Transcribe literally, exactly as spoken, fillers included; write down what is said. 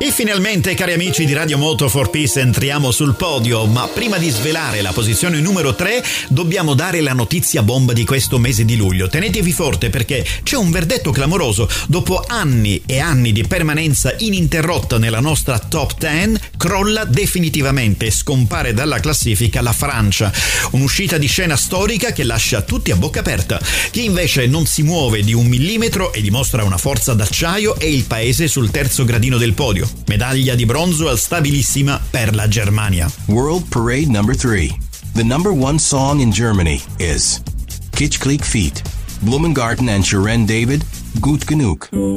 E finalmente, cari amici di Radio Moto for Peace, entriamo sul podio, ma prima di svelare la posizione numero tre dobbiamo dare la notizia bomba di questo mese di luglio. Tenetevi forte perché c'è un verdetto clamoroso. Dopo anni e anni di permanenza ininterrotta nella nostra top dieci, crolla definitivamente e scompare dalla classifica la Francia. Un'uscita di scena storica che lascia tutti a bocca aperta. Chi invece non si muove di un millimetro e dimostra una forza d'acciaio è il paese sul terzo gradino del podio. Medaglia di bronzo al stabilissima per la Germania. World Parade number three. The number one song in Germany is Kitsch Klick Feet, Blumengarten and Sharon David, Gut Genug.